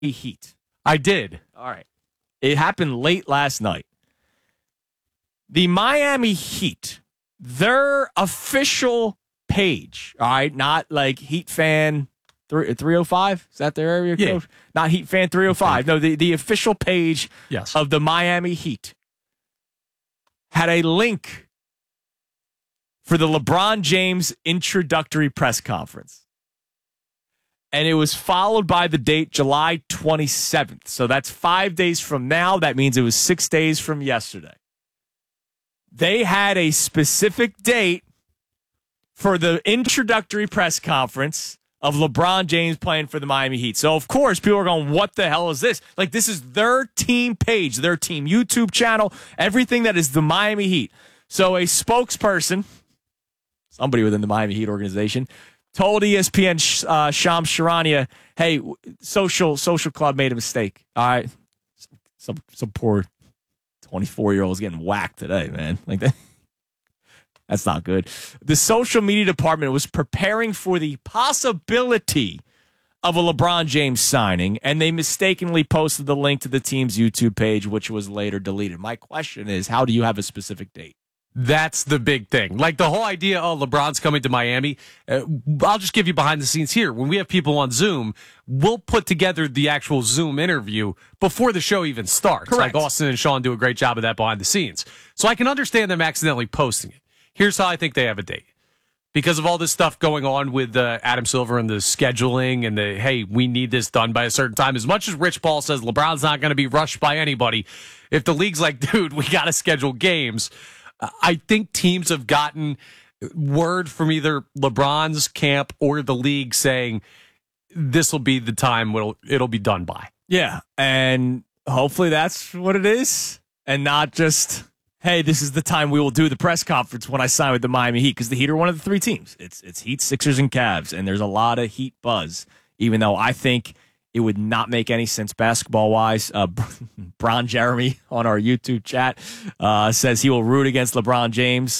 Heat. I did. All right. It happened late last night. The Miami Heat, their official page, all right, not like Heat Fan 305? Is that their area code? Yeah. Not Heat Fan 305. No, the official page Yes. of the Miami Heat had a link for the LeBron James introductory press conference. And it was followed by the date July 27th. So that's 5 days from now. That means it was 6 days from yesterday. They had a specific date for the introductory press conference of LeBron James playing for the Miami Heat. So, of course, people are going, what the hell is this? Like, this is their team page, their team YouTube channel, everything that is the Miami Heat. So a spokesperson, somebody within the Miami Heat organization, told ESPN Shams Charania, hey, social club made a mistake. All right. Some poor 24-year-old is getting whacked today, man. Like that. That's not good. The social media department was preparing for the possibility of a LeBron James signing, and they mistakenly posted the link to the team's YouTube page, which was later deleted. My question is, how do you have a specific date? That's the big thing. Like the whole idea, LeBron's coming to Miami. I'll just give you behind the scenes here. When we have people on Zoom, we'll put together the actual Zoom interview before the show even starts. Correct. Like Austin and Sean do a great job of that behind the scenes. So I can understand them accidentally posting it. Here's how I think they have a date. Because of all this stuff going on with Adam Silver and the scheduling and the, hey, we need this done by a certain time. As much as Rich Paul says LeBron's not going to be rushed by anybody, if the league's like, dude, we got to schedule games, I think teams have gotten word from either LeBron's camp or the league saying this will be the time it'll be done by. Yeah, and hopefully that's what it is, and not just, hey, this is the time we will do the press conference when I sign with the Miami Heat, because the Heat are one of the three teams. It's Heat, Sixers, and Cavs, and there's a lot of Heat buzz, even though I think it would not make any sense basketball-wise. Bron Jeremy on our YouTube chat says he will root against LeBron James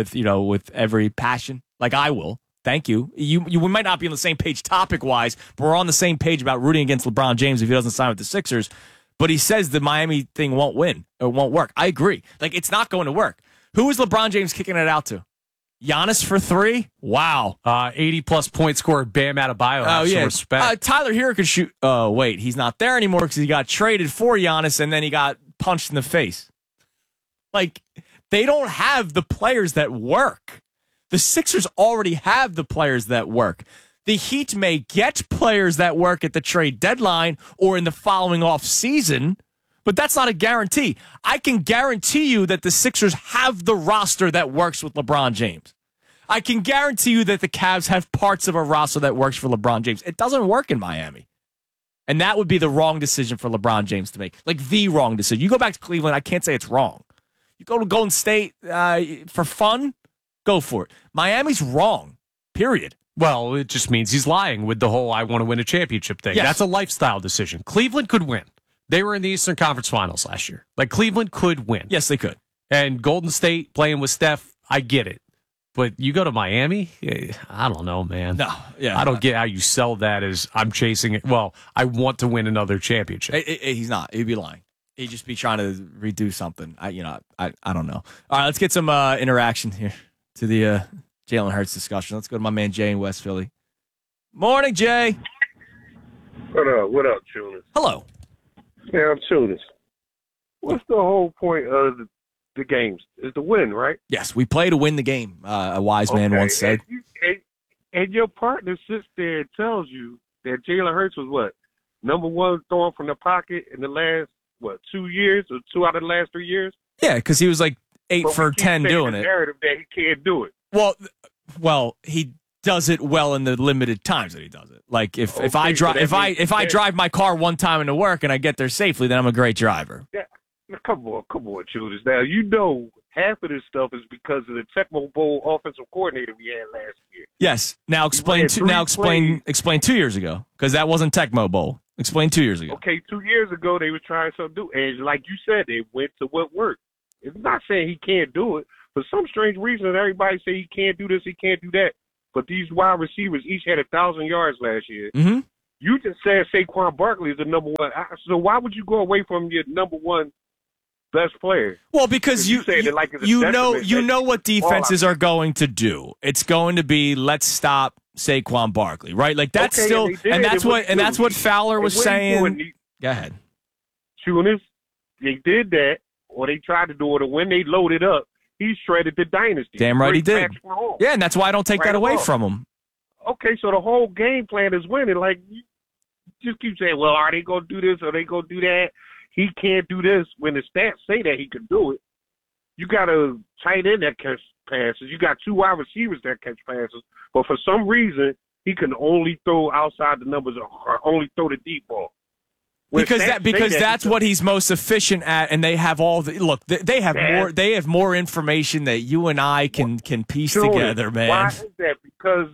with every passion, like I will. Thank you. We might not be on the same page topic-wise, but we're on the same page about rooting against LeBron James if he doesn't sign with the Sixers. But he says the Miami thing won't win or won't work. I agree. Like, it's not going to work. Who is LeBron James kicking it out to? Giannis for three? Wow. 80-plus point scorer Bam Adebayo. Oh, yeah. Respect. Tyler Hero could shoot. Oh, wait. He's not there anymore because he got traded for Giannis, and then he got punched in the face. Like, they don't have the players that work. The Sixers already have the players that work. The Heat may get players that work at the trade deadline or in the following off season, but that's not a guarantee. I can guarantee you that the Sixers have the roster that works with LeBron James. I can guarantee you that the Cavs have parts of a roster that works for LeBron James. It doesn't work in Miami. And that would be the wrong decision for LeBron James to make. Like, the wrong decision. You go back to Cleveland, I can't say it's wrong. You go to Golden State for fun, go for it. Miami's wrong, period. Well, it just means he's lying with the whole I want to win a championship thing. Yes. That's a lifestyle decision. Cleveland could win. They were in the Eastern Conference Finals last year. Like, Cleveland could win. Yes, they could. And Golden State playing with Steph, I get it. But you go to Miami? I don't know, man. No, yeah. I don't get how you sell that as I'm chasing it. Well, I want to win another championship. He's not. He'd be lying. He'd just be trying to redo something. I don't know. All right, let's get some interaction here to the Jalen Hurts discussion. Let's go to my man Jay in West Philly. Morning, Jay. What up, Tunis? Hello. Yeah, I'm Tunis. What's the whole point of the games? Is to win, right? Yes, we play to win the game, a wise man once said. And your partner sits there and tells you that Jalen Hurts was what? Number one throwing from the pocket in the last, 2 years or 2 out of the last 3 years? Yeah, because he was like 8 But for we keep 10 saying doing the it. narrative that he can't do it. Well, he does it well in the limited times that he does it. Like if I Okay, drive so that if I means- drive my car one time into work and I get there safely, then I'm a great driver. Yeah. Now, come on, Tunis. Now, half of this stuff is because of the Tecmo Bowl offensive coordinator we had last year. Yes. Now explain explain 2 years ago, because that wasn't Tecmo Bowl. Explain 2 years ago. Okay, 2 years ago they were trying something new, and like you said, they went to what worked. It's not saying he can't do it. For some strange reason, everybody say he can't do this, he can't do that. But these wide receivers each had 1,000 yards last year. Mm-hmm. You just said Saquon Barkley is the number one. So why would you go away from your number one best player? Well, because you know what defenses are going to do. It's going to be let's stop Saquon Barkley, right? Like that's that's what Fowler was saying. Go ahead. Tunis, they did that, or they tried to do it, and when they loaded up, he shredded the dynasty. Damn right he did. Yeah, and that's why I don't take that away from him. Okay, so the whole game plan is winning. Like, you just keep saying, well, are they going to do this? Are they going to do that? He can't do this. When the stats say that he can do it, you got a tight end that catch passes. You got 2 wide receivers that catch passes. But for some reason, he can only throw outside the numbers or only throw the deep ball. Because that's what he's most efficient at, and they have all the look. They have more information that you and I can piece together, man. Why is that? Because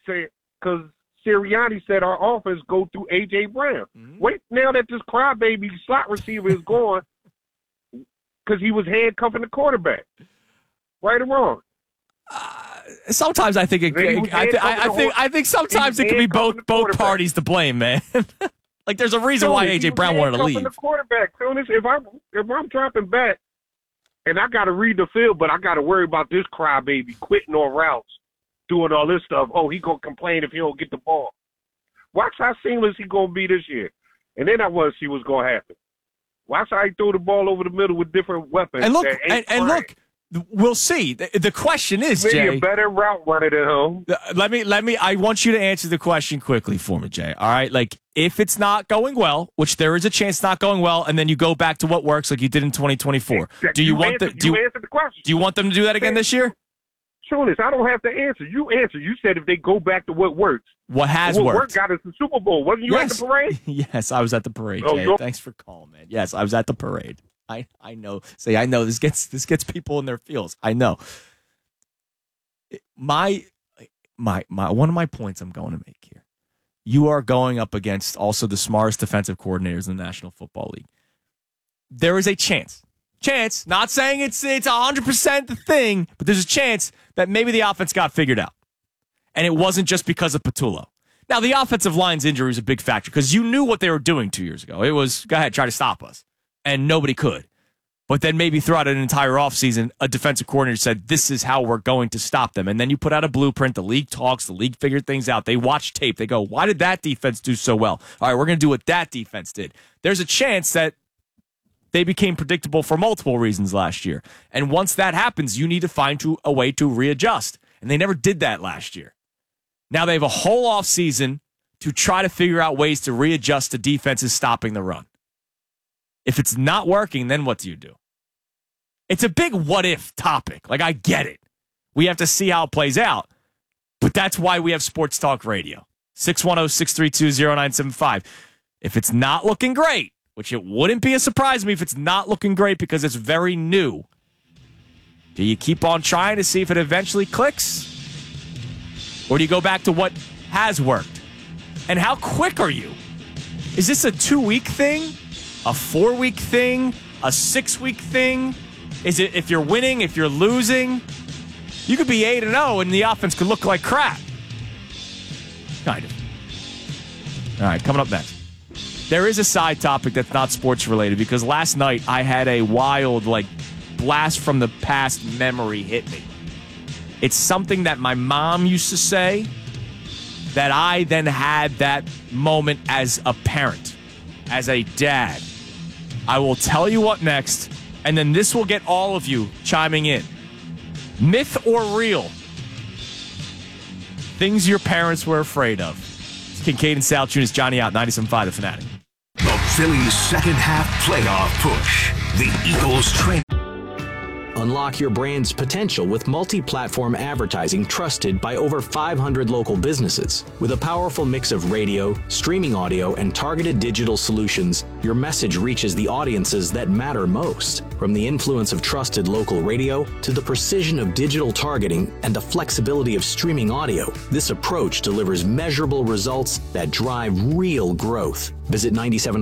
Sirianni said our offense go through A.J. Brown. Mm-hmm. Wait, now that this crybaby slot receiver is gone because he was handcuffing the quarterback. Right or wrong? Sometimes I think I think sometimes it can be both parties to blame, man. Like there's a reason why A.J. Brown wanted to leave. The quarterback, Tunis, if I'm dropping back and I got to read the field, but I got to worry about this crybaby quitting on routes, doing all this stuff. Oh, he gonna complain if he don't get the ball. Watch how seamless he gonna be this year, and then I want to see what's gonna happen. Watch how he throw the ball over the middle with different weapons. And look, we'll see. The question is, Jay, a better route runner than home. Let me. I want you to answer the question quickly for me, Jay. All right, like if it's not going well, which there is a chance it's not going well, and then you go back to what works, like you did in 2024. Do you want the question? Do you want them to do that again this year? Tunis, I don't have to answer. You answer. You said if they go back to what works. What has worked? What worked got us the Super Bowl. Wasn't you at the parade? Yes, I was at the parade, Jay. Thanks for calling, man. Yes, I was at the parade. I know. See, I know this gets people in their feels. I know. My one of my points I'm going to make here. You are going up against also the smartest defensive coordinators in the National Football League. There is a chance, not saying it's 100% the thing, but there's a chance that maybe the offense got figured out. And it wasn't just because of Patullo. Now, the offensive line's injury is a big factor because you knew what they were doing 2 years ago. It was, go ahead, try to stop us. And nobody could. But then maybe throughout an entire offseason, a defensive coordinator said, this is how we're going to stop them. And then you put out a blueprint. The league talks. The league figured things out. They watch tape. They go, why did that defense do so well? All right, we're going to do what that defense did. There's a chance that they became predictable for multiple reasons last year. And once that happens, you need to find a way to readjust. And they never did that last year. Now they have a whole offseason to try to figure out ways to readjust to defenses stopping the run. If it's not working, then what do you do? It's a big what-if topic. Like, I get it. We have to see how it plays out. But that's why we have Sports Talk Radio. 610-632-0975. If it's not looking great, which it wouldn't be a surprise to me if it's not looking great because it's very new, do you keep on trying to see if it eventually clicks? Or do you go back to what has worked? And how quick are you? Is this a 2-week thing? A 4-week thing? A 6-week thing? Is it if you're winning, if you're losing? You could be 8-0 and the offense could look like crap. Kind of. All right, coming up next. There is a side topic that's not sports related because last night I had a wild, blast from the past memory hit me. It's something that my mom used to say that I then had that moment as a parent, as a dad. I will tell you what next, and then this will get all of you chiming in. Myth or real? Things your parents were afraid of. It's Kincaid and Sal Tunis, Johnny out, 97.5 The Fanatic. The Phillies' second half playoff push. The Eagles train. Unlock your brand's potential with multi-platform advertising trusted by over 500 local businesses. With a powerful mix of radio, streaming audio, and targeted digital solutions, your message reaches the audiences that matter most. From the influence of trusted local radio to the precision of digital targeting and the flexibility of streaming audio, this approach delivers measurable results that drive real growth. Visit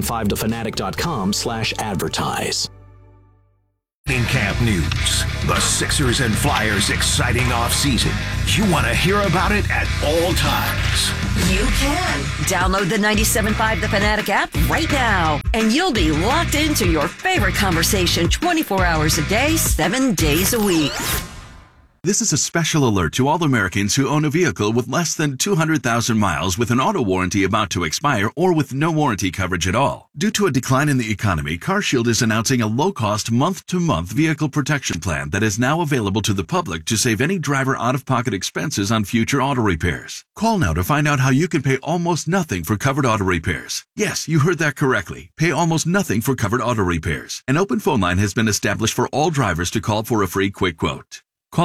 975thefanatic.com/advertise. In camp news, the Sixers and Flyers' exciting offseason. You want to hear about it at all times. You can. Download the 97.5 The Fanatic app right now, and you'll be locked into your favorite conversation 24 hours a day, 7 days a week. This is a special alert to all Americans who own a vehicle with less than 200,000 miles with an auto warranty about to expire or with no warranty coverage at all. Due to a decline in the economy, CarShield is announcing a low-cost month-to-month vehicle protection plan that is now available to the public to save any driver out-of-pocket expenses on future auto repairs. Call now to find out how you can pay almost nothing for covered auto repairs. Yes, you heard that correctly. Pay almost nothing for covered auto repairs. An open phone line has been established for all drivers to call for a free quick quote. Call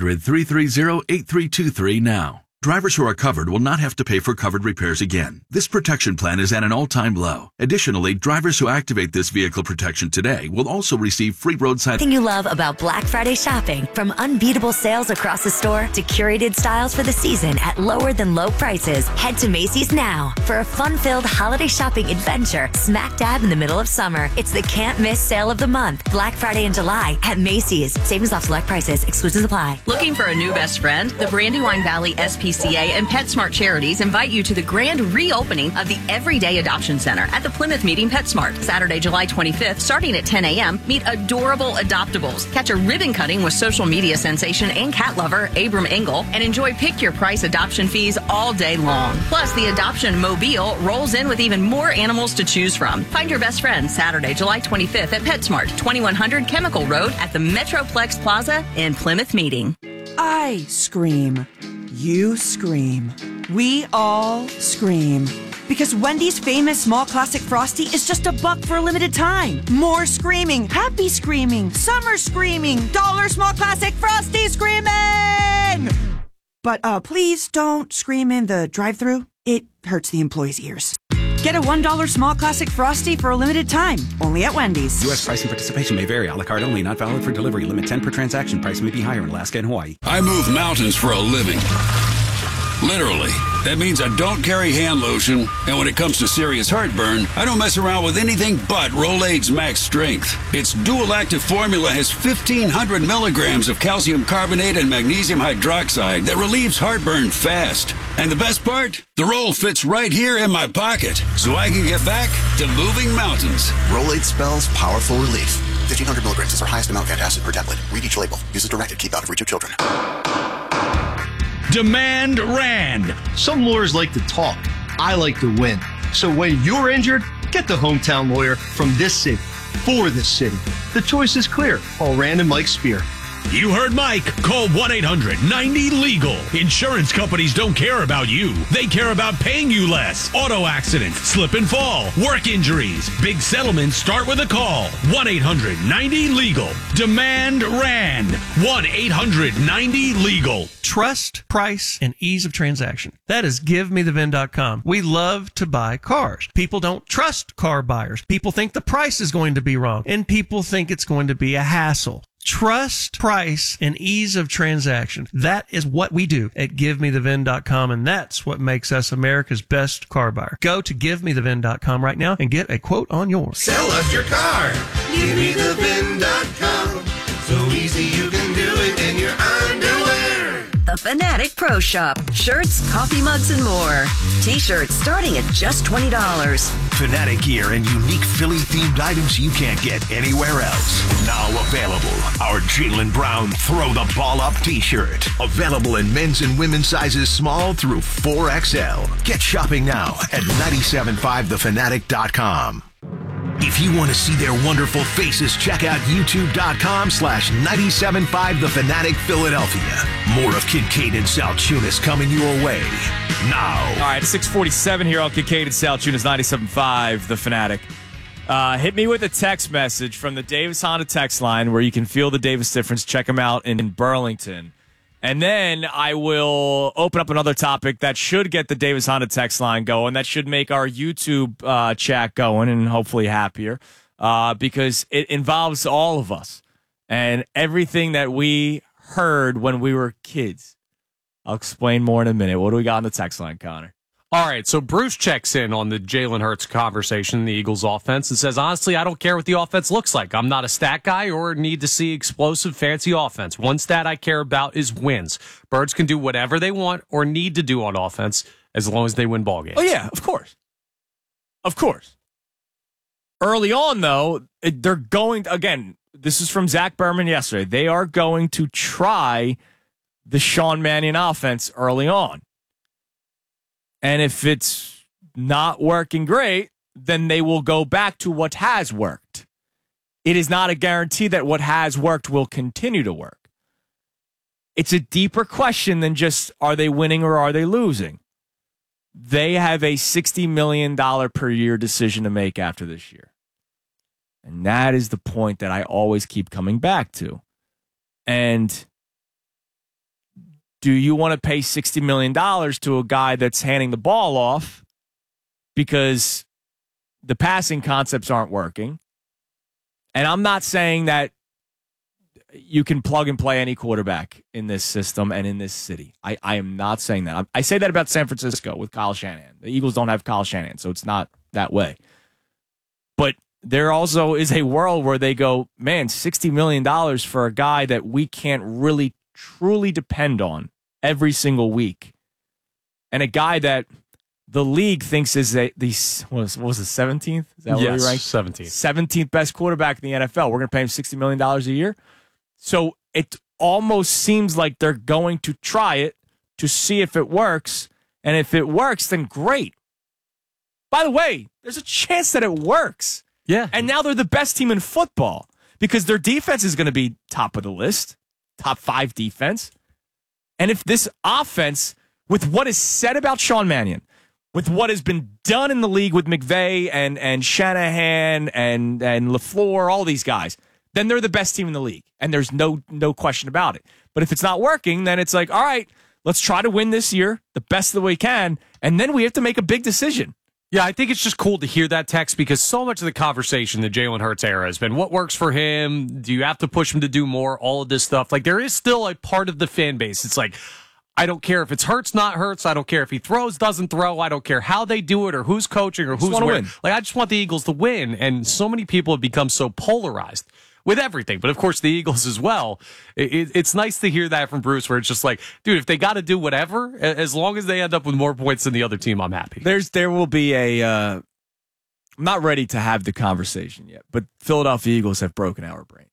800-330-8323 now. Drivers who are covered will not have to pay for covered repairs again. This protection plan is at an all-time low. Additionally, drivers who activate this vehicle protection today will also receive free roadside... Thing you love about Black Friday shopping, from unbeatable sales across the store to curated styles for the season at lower than low prices. Head to Macy's now for a fun-filled holiday shopping adventure smack dab in the middle of summer. It's the can't-miss sale of the month, Black Friday in July at Macy's. Savings off select prices. Exclusions apply. Looking for a new best friend? The Brandywine Valley SPCA and PetSmart Charities invite you to the grand reopening of the Everyday Adoption Center at the Plymouth Meeting PetSmart. Saturday, July 25th, starting at 10 a.m., meet adorable adoptables. Catch a ribbon cutting with social media sensation and cat lover Abram Engel, and enjoy pick-your-price adoption fees all day long. Plus, the Adoption Mobile rolls in with even more animals to choose from. Find your best friend Saturday, July 25th at PetSmart, 2100 Chemical Road at the Metroplex Plaza in Plymouth Meeting. I scream. You scream. We all scream. Because Wendy's famous small classic Frosty is just $1 for a limited time. More screaming, happy screaming, summer screaming, dollar small classic Frosty screaming! But please don't scream in the drive-thru. It hurts the employees' ears. Get a $1 small classic Frosty for a limited time, only at Wendy's. U.S. pricing participation may vary. A la carte only, not valid for delivery. Limit 10 per transaction. Price may be higher in Alaska and Hawaii. I move mountains for a living. Literally. That means I don't carry hand lotion, and when it comes to serious heartburn, I don't mess around with anything but Rolaids Max Strength. Its dual-active formula has 1,500 milligrams of calcium carbonate and magnesium hydroxide that relieves heartburn fast. And the best part? The roll fits right here in my pocket, so I can get back to moving mountains. Rolaids spells powerful relief. 1,500 milligrams is our highest amount of antacid per tablet. Read each label. Use as directed. Keep out of reach of children. Demand Rand. Some lawyers like to talk. I like to win. So when you're injured, get the hometown lawyer from this city, for this city. The choice is clear. Call Rand and Mike Spear. You heard Mike. Call 1-800-90-LEGAL. Insurance companies don't care about you. They care about paying you less. Auto accidents, slip and fall, work injuries. Big settlements start with a call. 1-800-90-LEGAL. Demand Rand. 1-800-90-LEGAL. Trust, price, and ease of transaction. That is GiveMeTheVin.com. We love to buy cars. People don't trust car buyers. People think the price is going to be wrong, and people think it's going to be a hassle. Trust, price, and ease of transaction. That is what we do at GiveMeTheVin.com, and that's what makes us America's best car buyer. Go to GiveMeTheVin.com right now and get a quote on yours. Sell us your car. GiveMeTheVin.com. So easy you can do it in your underwear. The Fanatic Pro Shop. Shirts, coffee mugs, and more. T-shirts starting at just $20. Fanatic gear and unique Philly-themed items you can't get anywhere else. Now available, our Jaylen Brown Throw the Ball Up t-shirt. Available in men's and women's sizes small through 4XL. Get shopping now at 975thefanatic.com. If you want to see their wonderful faces, check out youtube.com/975thefanatic Philadelphia. More of Kincaid and Salchunas coming your way now. All right, 6:47 here on Kincaid and Salchunas 97.5 The Fanatic. Hit me with a text message from the Davis Honda text line where you can feel the Davis difference. Check them out in Burlington. And then I will open up another topic that should get the Davis Honda text line going. That should make our YouTube chat going and hopefully happier because it involves all of us and everything that we heard when we were kids. I'll explain more in a minute. What do we got on the text line, Connor? All right, so Bruce checks in on the Jalen Hurts conversation in the Eagles offense and says, honestly, I don't care what the offense looks like. I'm not a stat guy or need to see explosive, fancy offense. One stat I care about is wins. Birds can do whatever they want or need to do on offense as long as they win ball games. Oh, yeah, of course. Of course. Early on, though, they're going, again, this is from Zach Berman yesterday. They are going to try the Sean Mannion offense early on. And if it's not working great, then they will go back to what has worked. It is not a guarantee that what has worked will continue to work. It's a deeper question than just are they winning or are they losing? They have a $60 million per year decision to make after this year. And that is the point that I always keep coming back to. And do you want to pay $60 million to a guy that's handing the ball off because the passing concepts aren't working? And I'm not saying that you can plug and play any quarterback in this system and in this city. I am not saying that. I say that about San Francisco with Kyle Shanahan. The Eagles don't have Kyle Shanahan, so it's not that way. But there also is a world where they go, man, $60 million for a guy that we can't really truly depend on every single week. And a guy that the league thinks is what was the 17th? Is that what yes, we ranked? 17th best quarterback in the NFL. We're going to pay him $60 million a year. So it almost seems like they're going to try it to see if it works. And if it works, then great. By the way, there's a chance that it works. Yeah. And now they're the best team in football because their defense is going to be top of the list, top 5 defense. And if this offense, with what is said about Sean Mannion, with what has been done in the league with McVay and Shanahan and LaFleur, all these guys, then they're the best team in the league. And there's no question about it. But if it's not working, then it's like, all right, let's try to win this year the best that we can. And then we have to make a big decision. Yeah, I think it's just cool to hear that text because so much of the conversation the Jalen Hurts era has been what works for him. Do you have to push him to do more? All of this stuff. Like there is still a part of the fan base. It's like, I don't care if it's Hurts, not Hurts. I don't care if he throws, doesn't throw. I don't care how they do it or who's coaching or who's where. Win. Like I just want the Eagles to win. And so many people have become so polarized with everything. But of course, the Eagles as well. It's nice to hear that from Bruce where it's just like, dude, if they got to do whatever, as long as they end up with more points than the other team, I'm happy. There will be I'm not ready to have the conversation yet, but Philadelphia Eagles have broken our brains.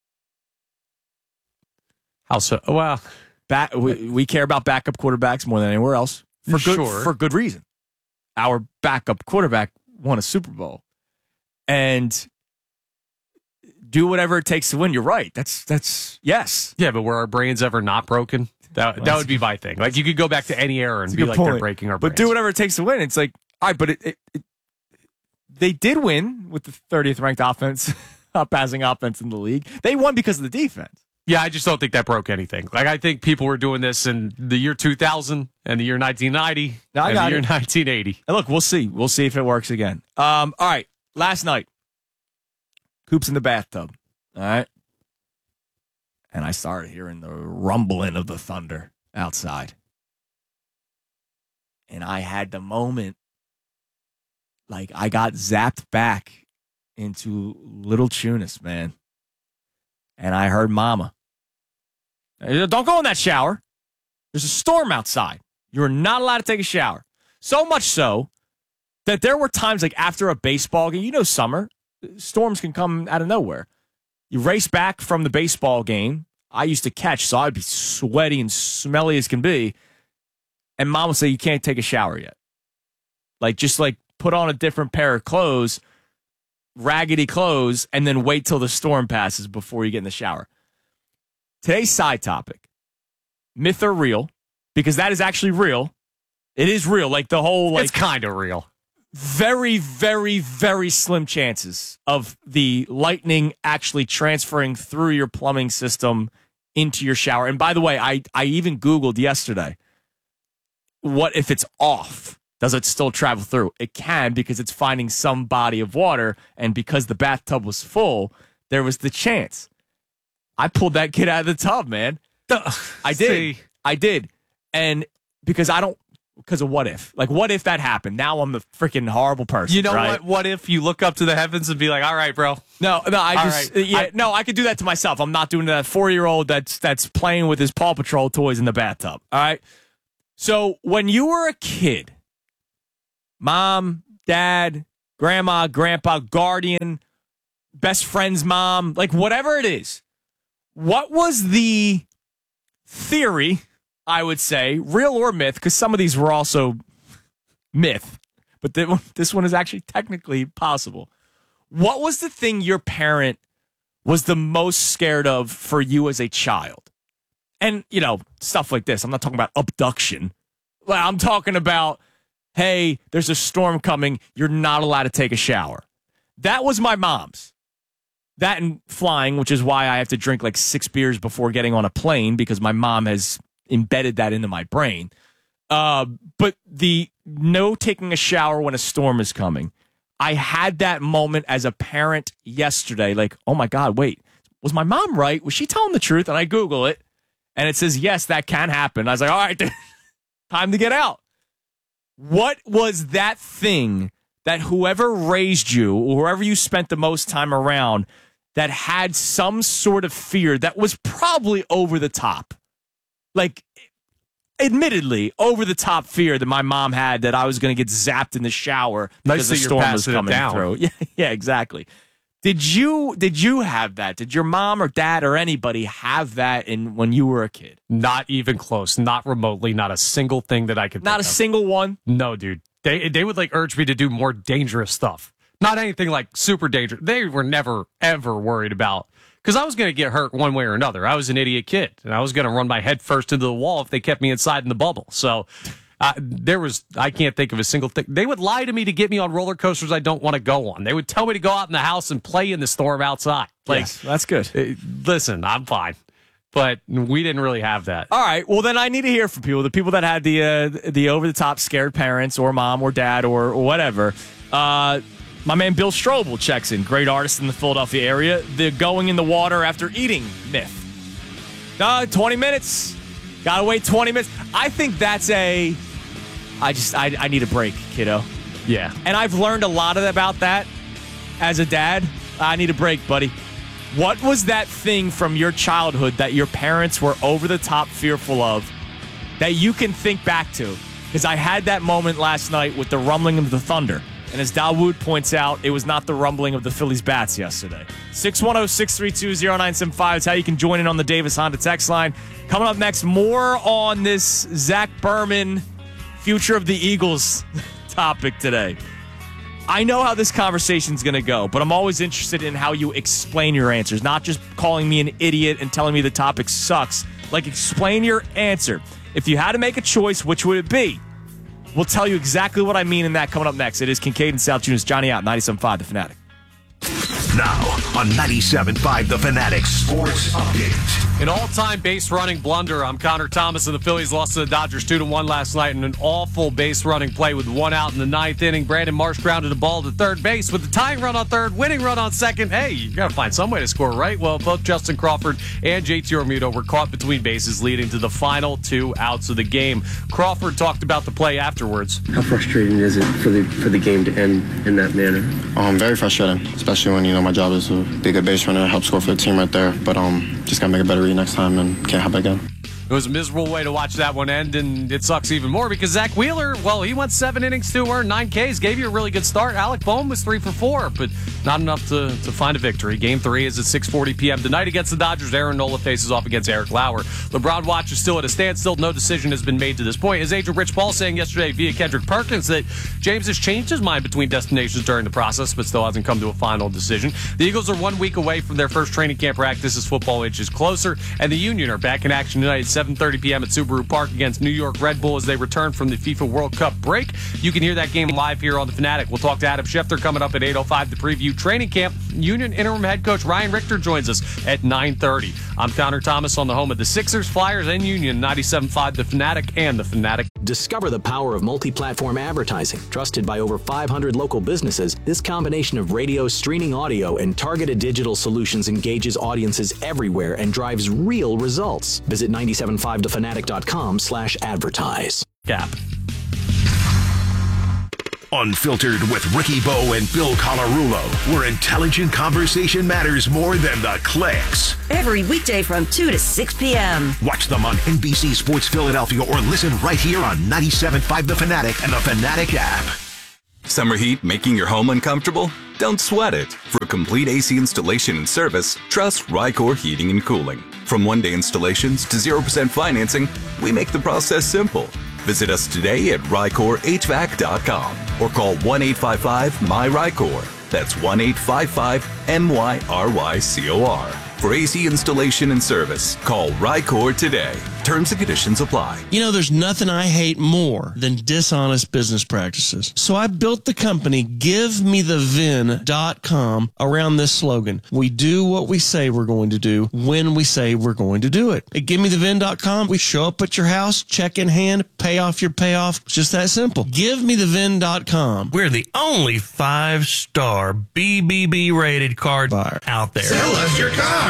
How so? Well, we care about backup quarterbacks more than anywhere else for good reason. Our backup quarterback won a Super Bowl, and do whatever it takes to win. You're right. That's yes. Yeah, but were our brains ever not broken? That would be my thing. Like you could go back to any era and be like they're breaking our brains. But do whatever it takes to win. It's like, all right, but they did win with the 30th ranked offense, passing offense in the league. They won because of the defense. Yeah, I just don't think that broke anything. Like I think people were doing this in the year 2000 and the year 1990 and the year 1980. And look, we'll see. We'll see if it works again. All right, last night, Coop's in the bathtub. All right. And I started hearing the rumbling of the thunder outside. And I had the moment, like I got zapped back into Little Tunis, man. And I heard Mama. Don't go in that shower. There's a storm outside. You're not allowed to take a shower. So much so that there were times like after a baseball game, summer, storms can come out of nowhere. You race back from the baseball game. I used to catch, so I'd be sweaty and smelly as can be. And Mom would say, you can't take a shower yet. Just put on a different pair of clothes, raggedy clothes, and then wait till the storm passes before you get in the shower. Today's side topic, myth or real, because that is actually real. It is real. The whole, it's kind of real. Very, very, very slim chances of the lightning actually transferring through your plumbing system into your shower. And by the way, I even Googled yesterday, what if it's off? Does it still travel through? It can, because it's finding some body of water, and because the bathtub was full, there was the chance. I pulled that kid out of the tub, man. I did. And because of what if? What if that happened? Now I'm the freaking horrible person. You know right? what? What if you look up to the heavens and be like, all right, bro. I could do that to myself. I'm not doing that 4-year-old that's playing with his Paw Patrol toys in the bathtub. All right. So when you were a kid, mom, dad, grandma, grandpa, guardian, best friend's mom, like whatever it is, what was the theory, I would say, real or myth, because some of these were also myth, but this one is actually technically possible. What was the thing your parent was the most scared of for you as a child? And, you know, stuff like this. I'm not talking about abduction. Well, I'm talking about, hey, there's a storm coming. You're not allowed to take a shower. That was my mom's. That and flying, which is why I have to drink like 6 beers before getting on a plane, because my mom has embedded that into my brain. But the no taking a shower when a storm is coming. I had that moment as a parent yesterday, like, oh my God, wait, was my mom right? Was she telling the truth? And I Google it, and it says, yes, that can happen. I was like, all right, time to get out. What was that thing that whoever raised you, or whoever you spent the most time around, that had some sort of fear that was probably over the top? Like, admittedly, over the top fear that my mom had that I was going to get zapped in the shower because the storm was coming through. Yeah, exactly. Did you have that? Did your mom or dad or anybody have that when you were a kid? Not even close. Not remotely. Not a single thing that I could think Not a of. single one? No, dude. They would like urge me to do more dangerous stuff. Not anything like super dangerous. They were never, ever worried about. Because I was going to get hurt one way or another. I was an idiot kid, and I was going to run my head first into the wall if they kept me inside in the bubble. So I can't think of a single thing. They would lie to me to get me on roller coasters I don't want to go on. They would tell me to go out in the house and play in the storm outside. Like, yes, that's good. Listen, I'm fine. But we didn't really have that. All right. Well, then I need to hear from people, the people that had the over-the-top scared parents or mom or dad or whatever. My man Bill Strobel checks in. Great artist in the Philadelphia area. The going in the water after eating myth. 20 minutes. Gotta wait 20 minutes. I think that's I need a break, kiddo. Yeah. And I've learned a lot about that as a dad. I need a break, buddy. What was that thing from your childhood that your parents were over the top fearful of that you can think back to? Because I had that moment last night with the rumbling of the thunder. And as Dawood points out, it was not the rumbling of the Phillies bats yesterday. 610-632-0975 is how you can join in on the Davis Honda text line. Coming up next, more on this Zach Berman future of the Eagles topic today. I know how this conversation's going to go, but I'm always interested in how you explain your answers, not just calling me an idiot and telling me the topic sucks. Like, explain your answer. If you had to make a choice, which would it be? We'll tell you exactly what I mean in that coming up next. It is Kincaid and South Tunis. Johnny out, 97.5 The Fanatic. Now on 97.5 The Fanatic Sports Update. An all-time base running blunder. I'm Connor Thomas, and the Phillies lost to the Dodgers 2-1 last night in an awful base running play with 1 out in the 9th inning. Brandon Marsh grounded a ball to third base with the tying run on third, winning run on second. Hey, you got to find some way to score, right? Well, both Justin Crawford and JT Realmuto were caught between bases, leading to the final 2 outs of the game. Crawford talked about the play afterwards. How frustrating is it for the game to end in that manner? Very frustrating, especially when my job is to be a good base runner, help score for the team right there. But just gotta make a better read next time and can't happen again. It was a miserable way to watch that one end, and it sucks even more because Zach Wheeler, well, he went 7 innings to earn 9 Ks, gave you a really good start. Alec Bohm was 3 for 4, but not enough to find a victory. Game 3 is at 6:40 p.m. tonight against the Dodgers. Aaron Nola faces off against Eric Lauer. LeBron watch is still at a standstill. No decision has been made to this point. His agent Rich Paul saying yesterday via Kendrick Perkins that James has changed his mind between destinations during the process, but still hasn't come to a final decision. The Eagles are 1 week away from their first training camp practice as football inches closer, and the Union are back in action tonight at 7:30 p.m. at Subaru Park against New York Red Bull as they return from the FIFA World Cup break. You can hear that game live here on The Fanatic. We'll talk to Adam Schefter coming up at 8:05 to preview training camp. Union interim head coach Ryan Richter joins us at 9:30. I'm Connor Thomas on the home of the Sixers, Flyers, and Union, 97.5 The Fanatic and The Fanatic. Discover the power of multi-platform advertising. Trusted by over 500 local businesses, this combination of radio, streaming audio, and targeted digital solutions engages audiences everywhere and drives real results. Visit 975thefanatic.com/advertise. Gap. Unfiltered with Ricky Bo and Bill Colarulo, where intelligent conversation matters more than the clicks. Every weekday from 2 to 6 p.m. Watch them on NBC Sports Philadelphia or listen right here on 97.5 The Fanatic and the Fanatic app. Summer heat making your home uncomfortable? Don't sweat it. For a complete AC installation and service, trust Rycor Heating and Cooling. From one-day installations to 0% financing, we make the process simple. Visit us today at RycorHVAC.com or call 1-855-MY-RYCOR. That's 1-855-MYRYCOR. For AC installation and service, call Rycor today. Terms and conditions apply. You know, there's nothing I hate more than dishonest business practices. So I built the company GiveMeTheVin.com around this slogan. We do what we say we're going to do when we say we're going to do it. At GiveMeTheVin.com, we show up at your house, check in hand, pay off your payoff. It's just that simple. GiveMeTheVin.com. We're the only 5-star BBB rated card buyer out there. Sell us your car.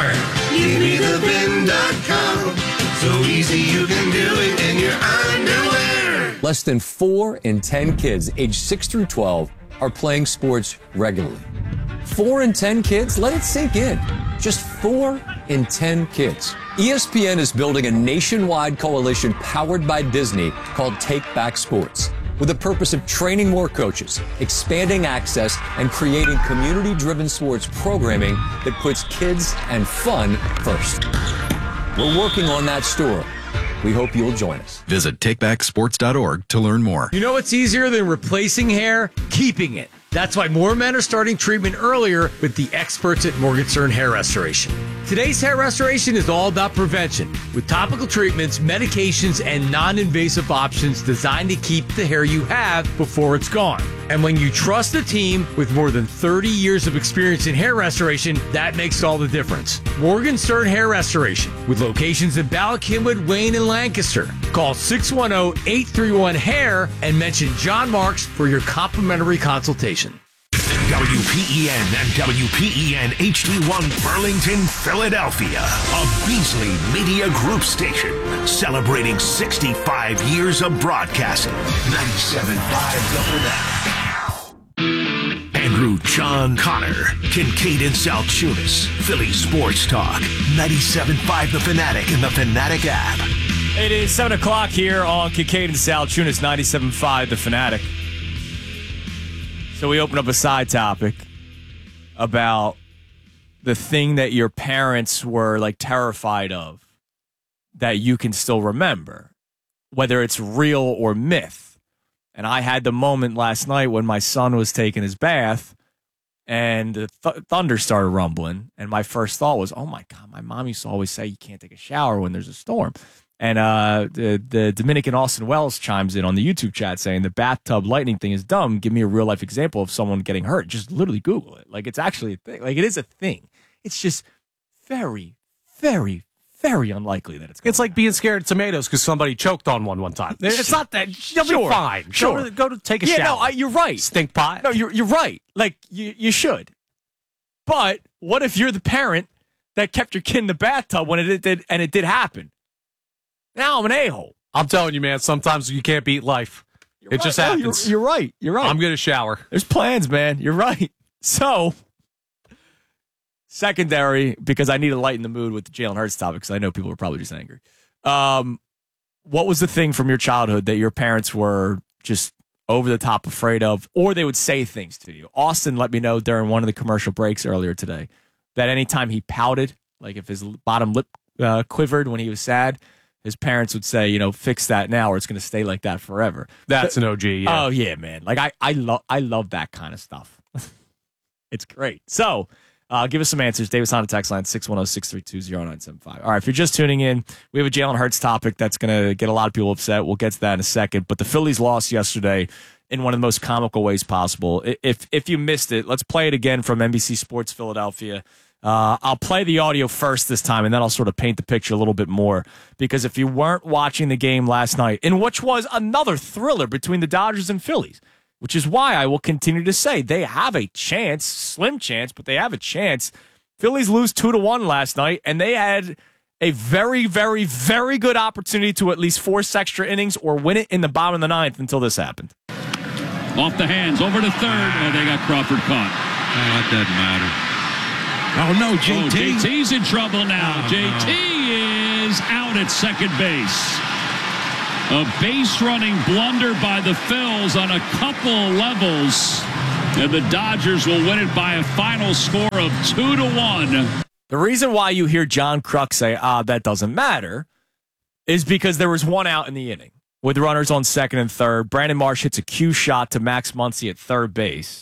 GiveMeTheVin.com. So easy you can do it in your underwear. Less than 4 in 10 kids aged 6 through 12 are playing sports regularly. 4 in 10 kids? Let it sink in. Just 4 in 10 kids. ESPN is building a nationwide coalition powered by Disney called Take Back Sports, with the purpose of training more coaches, expanding access, and creating community-driven sports programming that puts kids and fun first. We're working on that story. We hope you'll join us. Visit takebacksports.org to learn more. You know what's easier than replacing hair? Keeping it. That's why more men are starting treatment earlier with the experts at Morgenstern Hair Restoration. Today's hair restoration is all about prevention, with topical treatments, medications, and non-invasive options designed to keep the hair you have before it's gone. And when you trust a team with more than 30 years of experience in hair restoration, that makes all the difference. Morgenstern Hair Restoration, with locations in Bala Cynwyd, Wayne, and Lancaster. Call 610-831-HAIR and mention John Marks for your complimentary consultation. WPEN and WPEN HD1 Burlington, Philadelphia. A Beasley Media Group station celebrating 65 years of broadcasting. 97.5 The Fanatic. Andrew John Connor, Kincaid and South Tunis, Philly Sports Talk. 97.5 The Fanatic and the Fanatic app. It is 7 o'clock here on Kincaid and South Tunis, 97.5 The Fanatic. So we open up a side topic about the thing that your parents were like terrified of that you can still remember, whether it's real or myth. And I had the moment last night when my son was taking his bath and the thunder started rumbling. And my first thought was, oh my God, my mom used to always say you can't take a shower when there's a storm. And the Dominican Austin Wells chimes in on the YouTube chat saying the bathtub lightning thing is dumb. Give me a real life example of someone getting hurt. Just literally Google it. Like, it's actually a thing. Like, it is a thing. It's just very, very, very unlikely that it's going It's like being scared of tomatoes because somebody choked on one time. It's not that. You'll be fine. Sure. Go to take a shower. No, you're right. Stink pot. No, you're right. Like, you should. But what if you're the parent that kept your kid in the bathtub when it did happen? Now I'm an a-hole. I'm telling you, man, sometimes you can't beat life. It just happens. You're right. You're right. I'm going to shower. There's plans, man. You're right. So, secondary, because I need to lighten the mood with the Jalen Hurts topic, because I know people are probably just angry. What was the thing from your childhood that your parents were just over the top afraid of, or they would say things to you? Austin let me know during one of the commercial breaks earlier today that anytime he pouted, like if his bottom lip quivered when he was sad, his parents would say, fix that now or it's going to stay like that forever. That's an OG, yeah. Oh, yeah, man. Like, I love that kind of stuff. It's great. So, give us some answers. Davis on the text line, 610-632-0975. All right, if you're just tuning in, we have a Jalen Hurts topic that's going to get a lot of people upset. We'll get to that in a second. But the Phillies lost yesterday in one of the most comical ways possible. If you missed it, let's play it again from NBC Sports Philadelphia. I'll play the audio first this time, and then I'll sort of paint the picture a little bit more. Because if you weren't watching the game last night, in which was another thriller between the Dodgers and Phillies, which is why I will continue to say they have a chance, slim chance, but they have a chance. Phillies lose 2-1 last night, and they had a very, very, very good opportunity to at least force extra innings or win it in the bottom of the ninth until this happened. Off the hands, over to third. Oh, they got Crawford caught. Oh, that doesn't matter. Oh, no, JT. Oh, JT's in trouble now. JT is out at second base. A base-running blunder by the Phils on a couple levels. And the Dodgers will win it by a final score of 2-1. The reason why you hear John Kruk say, that doesn't matter, is because there was one out in the inning with runners on second and third. Brandon Marsh hits a cue shot to Max Muncy at third base.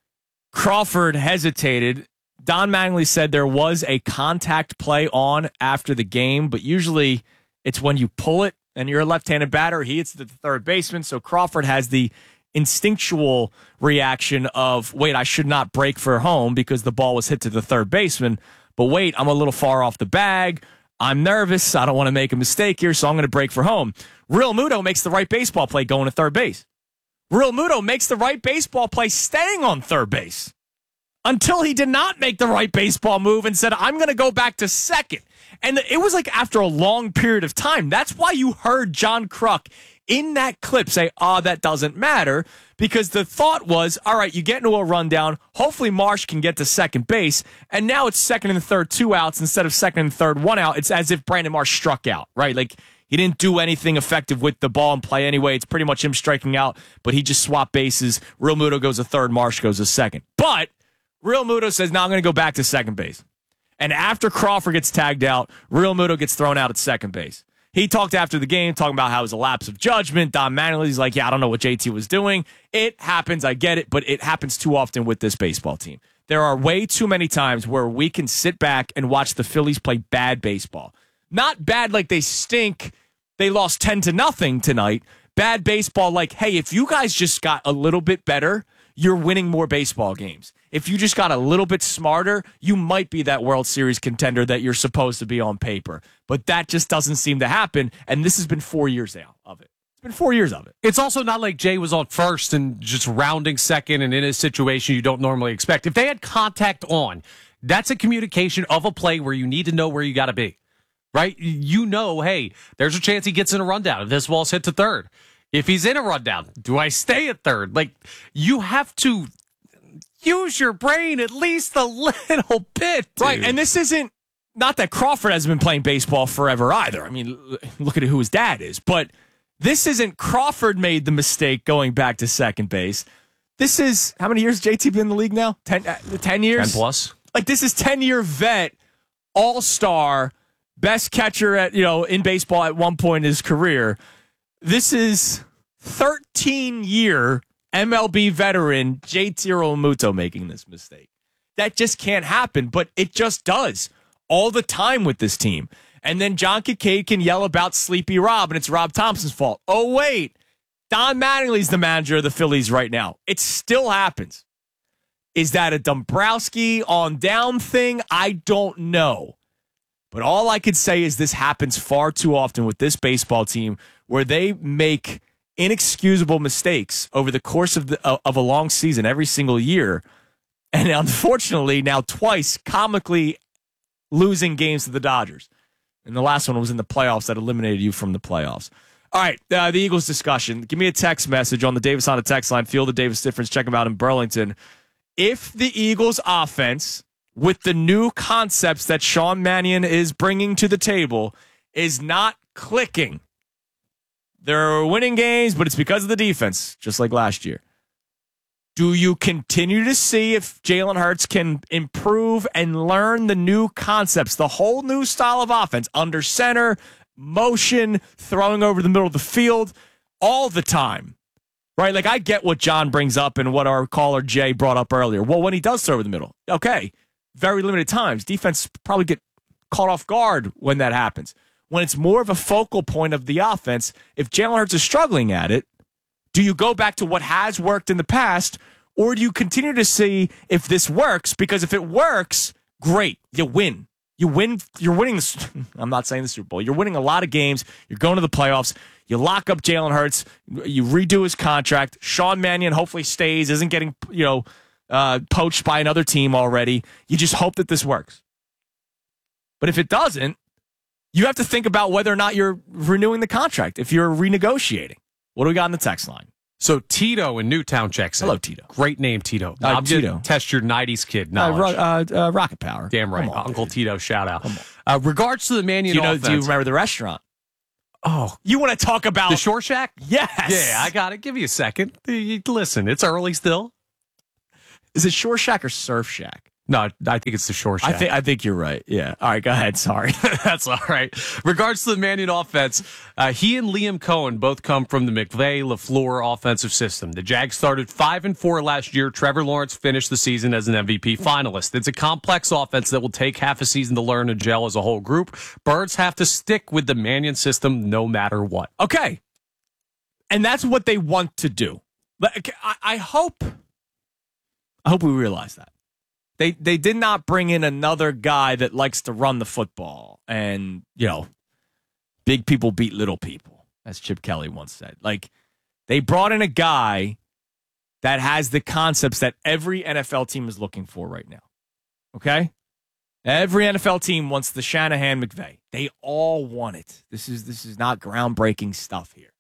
Crawford hesitated. Don Mattingly said there was a contact play on after the game, but usually it's when you pull it and you're a left-handed batter. He hits the third baseman, so Crawford has the instinctual reaction of, wait, I should not break for home because the ball was hit to the third baseman, but wait, I'm a little far off the bag. I'm nervous. I don't want to make a mistake here, so I'm going to break for home. Real Muto makes the right baseball play going to third base. Real Muto makes the right baseball play staying on third base until he did not make the right baseball move and said, I'm going to go back to second. And it was like after a long period of time. That's why you heard John Kruk in that clip say, that doesn't matter, because the thought was, all right, you get into a rundown. Hopefully Marsh can get to second base. And now it's second and third, 2 outs instead of second and third, 1 out. It's as if Brandon Marsh struck out, right? Like he didn't do anything effective with the ball and play anyway. It's pretty much him striking out, but he just swapped bases. Real Muto goes to third, Marsh goes to second. But Real Muto says, now I'm going to go back to second base. And after Crawford gets tagged out, Real Muto gets thrown out at second base. He talked after the game, talking about how it was a lapse of judgment. Don Mattingly's like, I don't know what JT was doing. It happens, I get it, but it happens too often with this baseball team. There are way too many times where we can sit back and watch the Phillies play bad baseball. Not bad like they stink, they lost 10-0 tonight. Bad baseball like, hey, if you guys just got a little bit better, you're winning more baseball games. If you just got a little bit smarter, you might be that World Series contender that you're supposed to be on paper. But that just doesn't seem to happen, and this has been 4 years now of it. It's been 4 years of it. It's also not like Jay was on first and just rounding second and in a situation you don't normally expect. If they had contact on, that's a communication of a play where you need to know where you got to be, right? You know, hey, there's a chance he gets in a rundown if this ball's hit to third. If he's in a rundown, do I stay at third? Like, you have to use your brain at least a little bit, dude. Right, and this isn't, not that Crawford hasn't been playing baseball forever either. I mean, look at who his dad is. But this isn't Crawford made the mistake going back to second base. This is, how many years JT been in the league now? 10 years? 10 plus. Like, this is 10-year vet, all-star, best catcher at, in baseball at one point in his career. This is 13-year MLB veteran JT Realmuto making this mistake. That just can't happen, but it just does all the time with this team. And then John Kincaid can yell about Sleepy Rob, and it's Rob Thompson's fault. Oh, wait. Don Mattingly's the manager of the Phillies right now. It still happens. Is that a Dombrowski on down thing? I don't know. But all I could say is this happens far too often with this baseball team where they make inexcusable mistakes over the course of a long season every single year. And unfortunately, now twice comically losing games to the Dodgers. And the last one was in the playoffs that eliminated you from the playoffs. All right, the Eagles discussion. Give me a text message on the Davis Honda text line. Feel the Davis difference. Check them out in Burlington. If the Eagles offense, with the new concepts that Sean Mannion is bringing to the table, is not clicking, they're winning games, but it's because of the defense, just like last year. Do you continue to see if Jalen Hurts can improve and learn the new concepts, the whole new style of offense, under center, motion, throwing over the middle of the field, all the time? Right? Like, I get what John brings up and what our caller Jay brought up earlier. Well, when he does throw over the middle, okay, very limited times. Defense probably get caught off guard when that happens. When it's more of a focal point of the offense, if Jalen Hurts is struggling at it, do you go back to what has worked in the past, or do you continue to see if this works? Because if it works, great, you win. You win. You're winning. I'm not saying the Super Bowl. You're winning a lot of games. You're going to the playoffs. You lock up Jalen Hurts. You redo his contract. Sean Mannion hopefully stays, isn't getting poached by another team already. You just hope that this works. But if it doesn't, you have to think about whether or not you're renewing the contract, if you're renegotiating. What do we got in the text line? So Tito in Newtown checks in. Hello, Tito. Great name, Tito. Now, I'm Tito. going to test your 90s kid knowledge. Rocket Power. Damn right. On, Uncle Tito, shout out. Regards to the Man United offense. Do you remember the restaurant? Oh. You want to talk about... The Shore Shack? Yes. Yeah, I got it. Give me a second. Listen, it's early still. Is it Shore Shack or Surf Shack? No, I think it's the Shore Shack. I think you're right. Yeah. All right, go ahead. Sorry. That's all right. Regards to the Man United offense, he and Liam Cohen both come from the McVay LaFleur offensive system. The Jags started 5-4 last year. Trevor Lawrence finished the season as an MVP finalist. It's a complex offense that will take half a season to learn and gel as a whole group. Birds have to stick with the Mannion system no matter what. Okay. And that's what they want to do. I hope we realize that. They did not bring in another guy that likes to run the football and, big people beat little people, as Chip Kelly once said. Like, they brought in a guy that has the concepts that every NFL team is looking for right now. Okay? Every NFL team wants the Shanahan McVay. They all want it. This is not groundbreaking stuff here.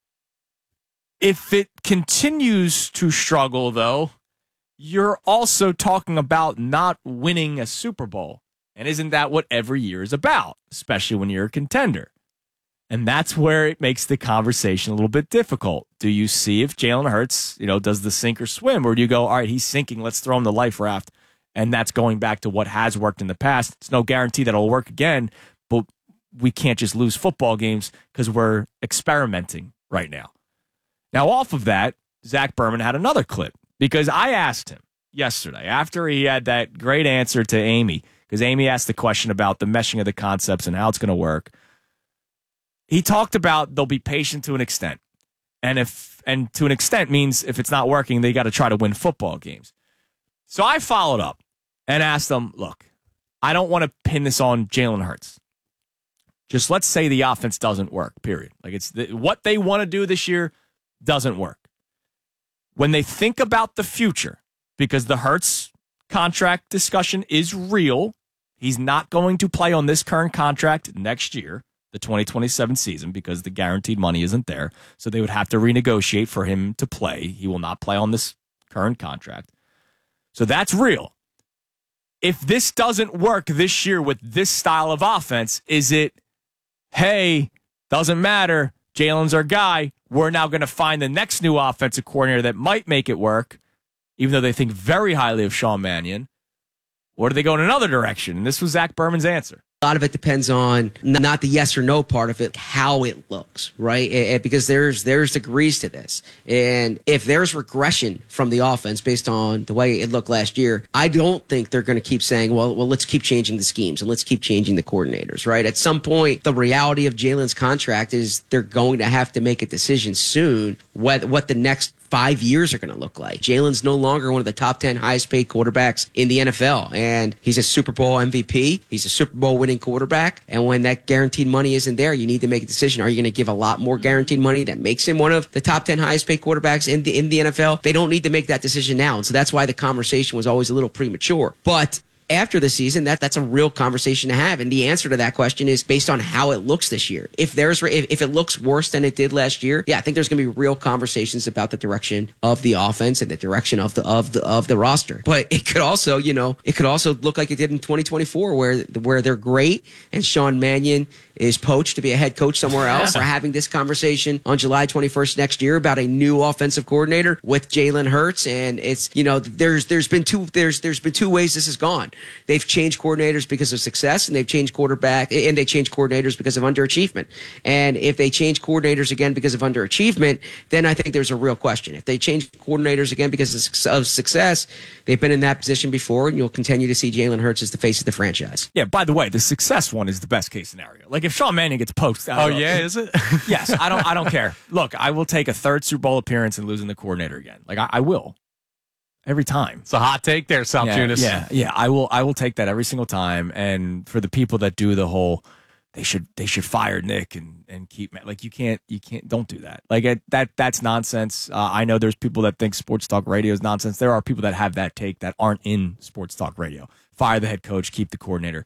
If it continues to struggle, though, you're also talking about not winning a Super Bowl. And isn't that what every year is about, especially when you're a contender? And that's where it makes the conversation a little bit difficult. Do you see if Jalen Hurts, does the sink or swim? Or do you go, all right, he's sinking, let's throw him the life raft? And that's going back to what has worked in the past. It's no guarantee that it'll work again, but we can't just lose football games because we're experimenting right now. Now, off of that, Zach Berman had another clip. Because I asked him yesterday, after he had that great answer to Amy, because Amy asked the question about the meshing of the concepts and how it's going to work. He talked about they'll be patient to an extent. And to an extent means if it's not working, they got to try to win football games. So I followed up and asked them, look, I don't want to pin this on Jalen Hurts. Just let's say the offense doesn't work, period. Like what they want to do this year doesn't work. When they think about the future, because the Hurts contract discussion is real, he's not going to play on this current contract next year, the 2027 season, because the guaranteed money isn't there. So they would have to renegotiate for him to play. He will not play on this current contract. So that's real. If this doesn't work this year with this style of offense, is it, hey, doesn't matter, Jalen's our guy, we're now going to find the next new offensive coordinator that might make it work, even though they think very highly of Sean Mannion? Or do they go in another direction? And this was Zach Berman's answer. A lot of it depends on not the yes or no part of it, how it looks, right? Because there's degrees to this. And if there's regression from the offense based on the way it looked last year, I don't think they're going to keep saying, well, let's keep changing the schemes and let's keep changing the coordinators, right? At some point, the reality of Jalen's contract is they're going to have to make a decision soon what the next 5 years are going to look like. Jalen's no longer one of the top 10 highest paid quarterbacks in the NFL, and he's a Super Bowl MVP. He's a Super Bowl winning quarterback, and when that guaranteed money isn't there, you need to make a decision. Are you going to give a lot more guaranteed money that makes him one of the top 10 highest paid quarterbacks in the NFL? They don't need to make that decision now, and so that's why the conversation was always a little premature. But after the season, that's a real conversation to have. And the answer to that question is based on how it looks this year. If it looks worse than it did last year, yeah, I think there's going to be real conversations about the direction of the offense and the direction of the roster. But it could also, look like it did in 2024 where they're great and Sean Mannion is poached to be a head coach somewhere else. We're having this conversation on July 21st next year about a new offensive coordinator with Jalen Hurts, and it's there's been two ways this has gone. They've changed coordinators because of success, and they've changed they changed coordinators because of underachievement. And if they change coordinators again because of underachievement, then I think there's a real question. If they change coordinators again because of success, they've been in that position before, and you'll continue to see Jalen Hurts as the face of the franchise. Yeah, by the way, the success one is the best case scenario. Like if Sean Mannion gets poached, is it? Yes, I don't care. Look, I will take a third Super Bowl appearance and losing the coordinator again. Like I will. Every time. It's a hot take there, Sal Tunis. Yeah. I will take that every single time. And for the people that do the whole, they should fire Nick and keep, like you can't don't do that. Like that's nonsense. I know there's people that think sports talk radio is nonsense. There are people that have that take that aren't in sports talk radio. Fire the head coach, keep the coordinator.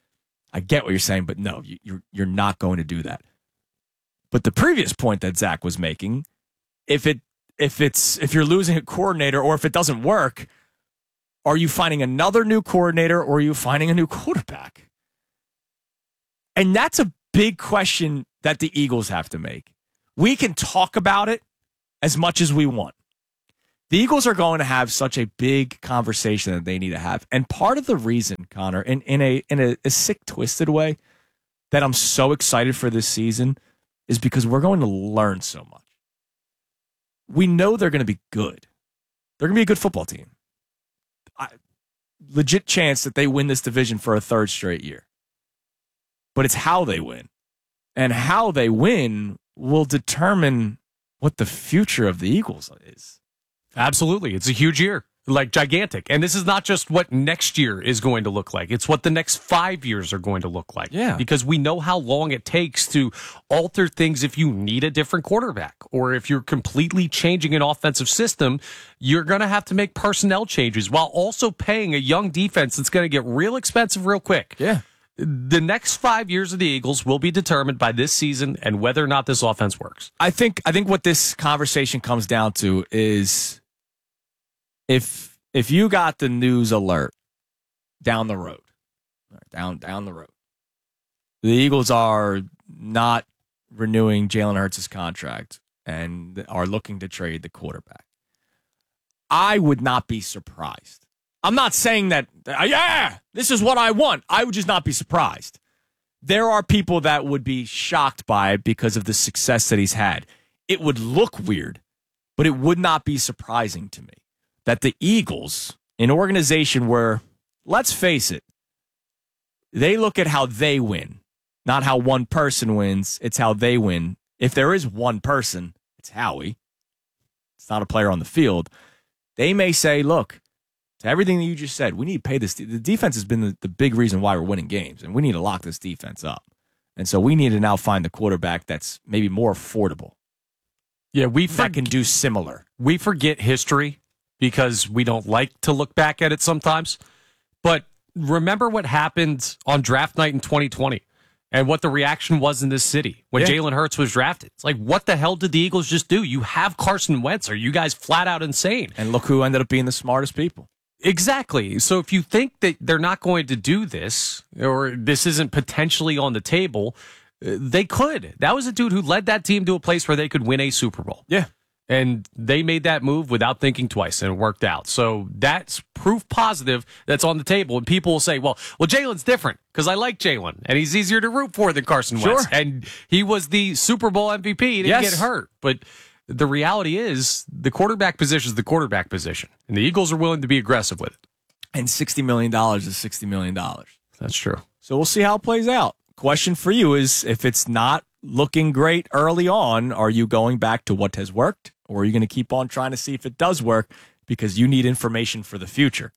I get what you're saying, but no, you're not going to do that. But the previous point that Zach was making, if if you're losing a coordinator or if it doesn't work, are you finding another new coordinator or are you finding a new quarterback? And that's a big question that the Eagles have to make. We can talk about it as much as we want. The Eagles are going to have such a big conversation that they need to have. And part of the reason, Connor, in a sick, twisted way, that I'm so excited for this season is because we're going to learn so much. We know they're going to be good. They're going to be a good football team. Legit chance that they win this division for a third straight year. But it's how they win. And how they win will determine what the future of the Eagles is. Absolutely. It's a huge year, like gigantic. And this is not just what next year is going to look like. It's what the next 5 years are going to look like. Yeah. Because we know how long it takes to alter things if you need a different quarterback or if you're completely changing an offensive system, you're going to have to make personnel changes while also paying a young defense that's going to get real expensive real quick. Yeah. The next 5 years of the Eagles will be determined by this season and whether or not this offense works. I think what this conversation comes down to is if you got the news alert down the road, down the road, the Eagles are not renewing Jalen Hurts' contract and are looking to trade the quarterback, I would not be surprised. I'm not saying that, this is what I want. I would just not be surprised. There are people that would be shocked by it because of the success that he's had. It would look weird, but it would not be surprising to me that the Eagles, an organization where, let's face it, they look at how they win, not how one person wins. It's how they win. If there is one person, it's Howie. It's not a player on the field. They may say, look, to everything that you just said, we need to pay this. The defense has been the big reason why we're winning games, and we need to lock this defense up. And so we need to now find the quarterback that's maybe more affordable. Yeah, that can do similar. We forget history because we don't like to look back at it sometimes. But remember what happened on draft night in 2020 and what the reaction was in this city when Jalen Hurts was drafted. It's like, what the hell did the Eagles just do? You have Carson Wentz. Are you guys flat out insane? And look who ended up being the smartest people. Exactly. So if you think that they're not going to do this or this isn't potentially on the table, they could. That was a dude who led that team to a place where they could win a Super Bowl. Yeah. And they made that move without thinking twice, and it worked out. So that's proof positive that's on the table. And people will say, well, Jalen's different because I like Jalen, and he's easier to root for than Carson Wentz. And he was the Super Bowl MVP. He didn't get hurt. But the reality is the quarterback position is the quarterback position, and the Eagles are willing to be aggressive with it. And $60 million is $60 million. That's true. So we'll see how it plays out. Question for you is, if it's not looking great early on, are you going back to what has worked? Or are you going to keep on trying to see if it does work because you need information for the future?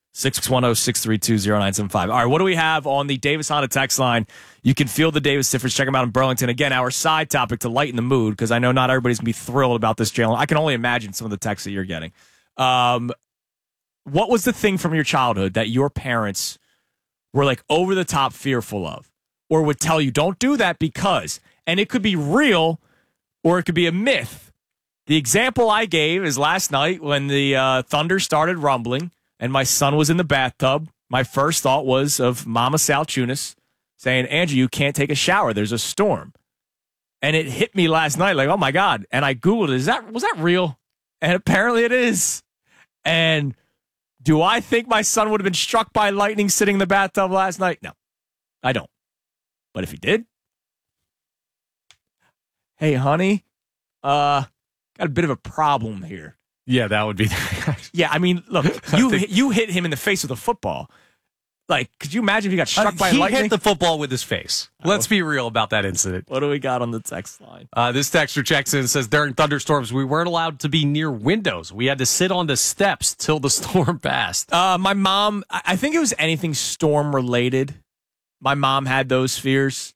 610-632-0975. All right, what do we have on the Davis Honda text line? You can feel the Davis difference. Check them out in Burlington. Again, our side topic to lighten the mood, because I know not everybody's going to be thrilled about this, Jalen. I can only imagine some of the texts that you're getting. What was the thing from your childhood that your parents were like over the top fearful of, or would tell you, don't do that because, and it could be real or it could be a myth? The example I gave is last night when the thunder started rumbling and my son was in the bathtub. My first thought was of Mama Sal Chunas saying, Andrew, you can't take a shower. There's a storm. And it hit me last night like, oh, my God. And I Googled it. Was that real? And apparently it is. And do I think my son would have been struck by lightning sitting in the bathtub last night? No, I don't. But if he did, hey, honey, got a bit of a problem here. Yeah, that would be. Yeah, I mean, look, you hit him in the face with a football. Like, could you imagine if he got struck by lightning? He hit the football with his face. Let's be real about that incident. What do we got on the text line? This texter checks in and says, during thunderstorms, we weren't allowed to be near windows. We had to sit on the steps till the storm passed. My mom, I think it was anything storm related. My mom had those fears.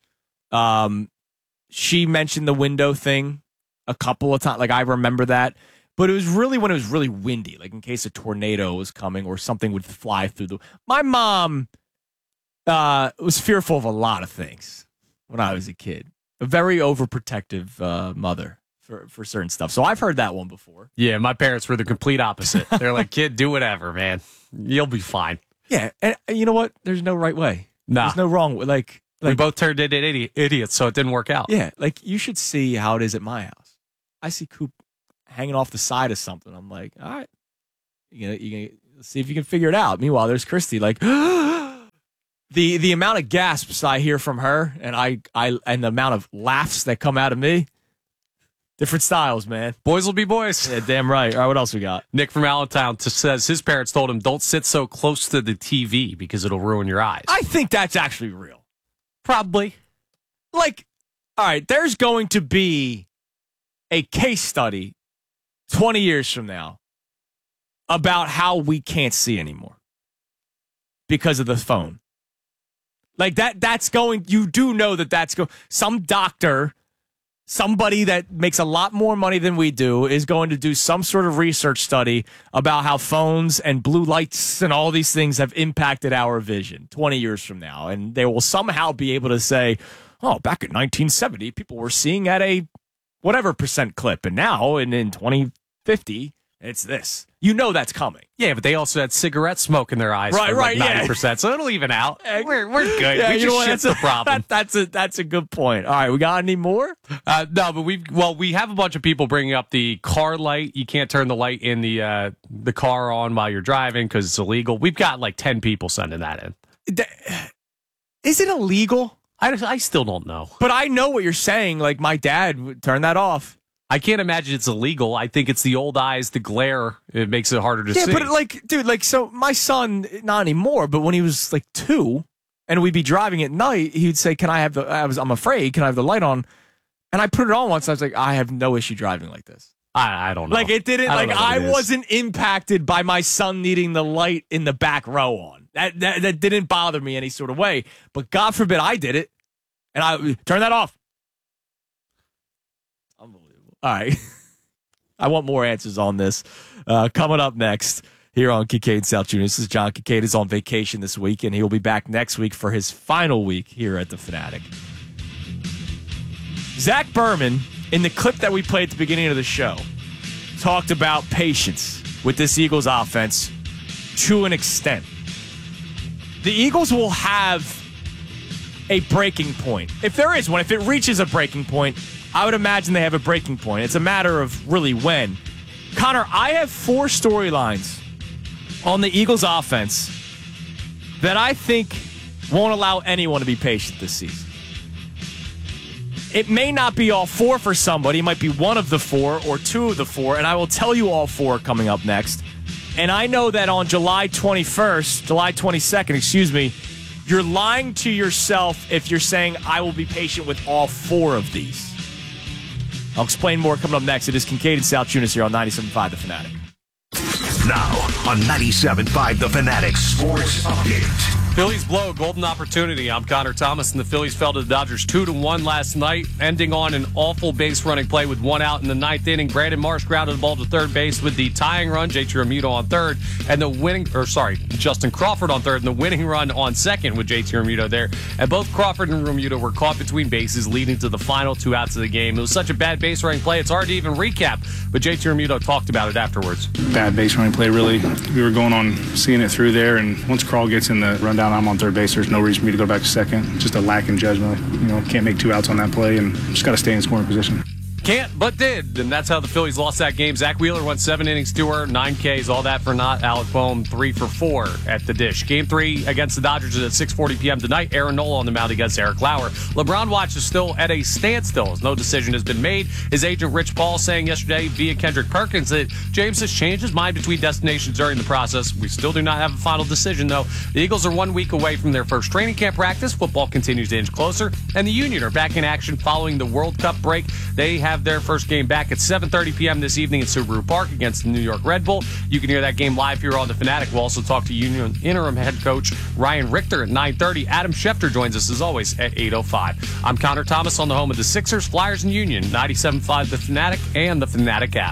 She mentioned the window thing a couple of times. Like, I remember that. But it was really when it was really windy, like in case a tornado was coming or something would fly through the... My mom was fearful of a lot of things when I was a kid. A very overprotective mother, for certain stuff. So I've heard that one before. Yeah, my parents were the complete opposite. They're like, kid, do whatever, man. You'll be fine. Yeah, and you know what? There's no right way. Nah. There's no wrong way. Like we both turned into idiots, so it didn't work out. Yeah, like you should see how it is at my house. I see Coop hanging off the side of something. I'm like, all right, you gonna see if you can figure it out. Meanwhile, there's Christy like, the amount of gasps I hear from her, and I and the amount of laughs that come out of me. Different styles, man. Boys will be boys. Yeah, damn right. All right, what else we got? Nick from Allentown says his parents told him, don't sit so close to the TV because it'll ruin your eyes. I think that's actually real. Probably. Like, all right, there's going to be a case study 20 years from now about how we can't see anymore because of the phone. Like, that's going, you do know that's going, some doctor, somebody that makes a lot more money than we do is going to do some sort of research study about how phones and blue lights and all these things have impacted our vision 20 years from now. And they will somehow be able to say, oh, back in 1970, people were seeing at a whatever percent clip. And now in 2050, it's this. You know that's coming. Yeah, but they also had cigarette smoke in their eyes for like 90%, so it'll even out. We're good. Yeah, we just shift the problem. That's a good point. All right, we got any more? No, but we have a bunch of people bringing up the car light. You can't turn the light in the car on while you're driving because it's illegal. We've got like 10 people sending that in. Is it illegal? I still don't know. But I know what you're saying. Like, my dad would turn that off. I can't imagine it's illegal. I think it's the old eyes, the glare. It makes it harder to see. Yeah, but like, dude, like, so my son, not anymore, but when he was like 2 and we'd be driving at night, he'd say, I'm afraid, can I have the light on? And I put it on once. I was like, I have no issue driving like this. I don't know. Like, it didn't, like, I wasn't impacted by my son needing the light in the back row on. That didn't bother me any sort of way. But God forbid I did it. And I turn that off. Unbelievable. All right. I want more answers on this. Coming up next here on Kincaid South Junior. This is John Kincaid. Is on vacation this week, and he'll be back next week for his final week here at the Fanatic. Zach Berman, in the clip that we played at the beginning of the show, talked about patience with this Eagles offense to an extent. The Eagles will have a breaking point. If there is one, if it reaches a breaking point, I would imagine they have a breaking point. It's a matter of really when. Connor, I have 4 storylines on the Eagles offense that I think won't allow anyone to be patient this season. It may not be all 4 for somebody. It might be 1 of the 4 or 2 of the 4, and I will tell you all 4 coming up next. And I know that on July 22nd, you're lying to yourself if you're saying I will be patient with all 4 of these. I'll explain more coming up next. It is Kincaid and South Tunis here on 97.5 The Fanatic. Now on 97.5 The Fanatic Sports Update. Phillies blow a golden opportunity. I'm Connor Thomas, and the Phillies fell to the Dodgers 2-1 last night, ending on an awful base running play with 1 out in the 9th inning. Brandon Marsh grounded the ball to third base with the tying run. JT Realmuto on third, and Justin Crawford on third, and the winning run on second with JT Realmuto there. And both Crawford and Realmuto were caught between bases, leading to the final 2 outs of the game. It was such a bad base running play, it's hard to even recap, but JT Realmuto talked about it afterwards. Bad base running play, really. We were going on seeing it through there, and once Crawl gets in the rundown, I'm on third base. There's no reason for me to go back to second. Just a lack in judgment. Can't make 2 outs on that play, and just got to stay in scoring position. Can't, but did. And that's how the Phillies lost that game. Zach Wheeler went 7 innings, 2 earned, 9 Ks, all that for naught. Alec Boehm, 3 for 4 at the dish. Game 3 against the Dodgers is at 6:40 p.m. tonight. Aaron Nola on the mound against Eric Lauer. LeBron watch is still at a standstill as no decision has been made. His agent Rich Paul saying yesterday via Kendrick Perkins that James has changed his mind between destinations during the process. We still do not have a final decision, though. The Eagles are 1 week away from their first training camp practice. Football continues to inch closer, and the Union are back in action following the World Cup break. They have their first game back at 7:30 p.m. this evening at Subaru Park against the New York Red Bull. You can hear that game live here on The Fanatic. We'll also talk to Union interim head coach Ryan Richter at 9:30. Adam Schefter joins us as always at 8:05. I'm Connor Thomas on the home of the Sixers, Flyers, and Union, 97.5 The Fanatic and The Fanatic app.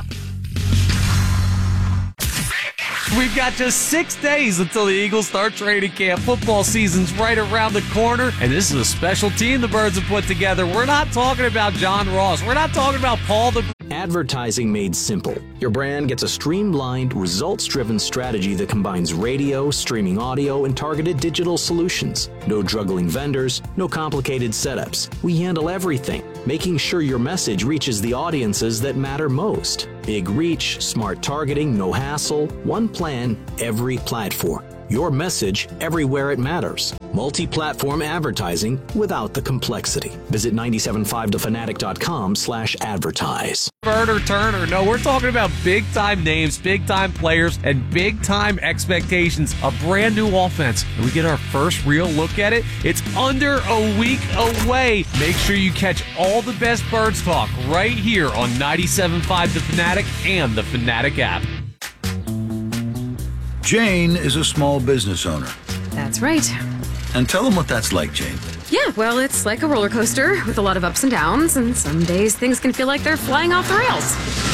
We've got just 6 days until the Eagles start training camp. Football season's right around the corner, and this is a special team the Birds have put together. We're not talking about John Ross. We're not talking about Paul the Advertising made simple. Your brand gets a streamlined, results-driven strategy that combines radio, streaming audio, and targeted digital solutions. No juggling vendors, no complicated setups. We handle everything, making sure your message reaches the audiences that matter most. Big reach, smart targeting, no hassle, one plan, every platform. Your message everywhere it matters. Multi-platform advertising without the complexity. Visit 975thefanatic.com/advertise. Burner Turner. No, we're talking about big-time names, big-time players, and big-time expectations. A brand new offense. And we get our first real look at it. It's under a week away. Make sure you catch all the best Birds talk right here on 97.5 The Fanatic and the Fanatic app. Jane is a small business owner. That's right. And tell them what that's like, Jane. Yeah, well, it's like a roller coaster with a lot of ups and downs, and some days things can feel like they're flying off the rails.